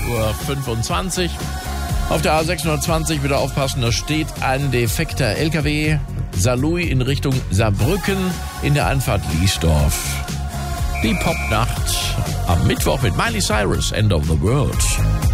8:25 Uhr. Auf der A620 wieder aufpassen, da steht ein defekter LKW. Saarlouis in Richtung Saarbrücken in der Einfahrt Liesdorf. Die Popnacht am Mittwoch mit Miley Cyrus, End of the World.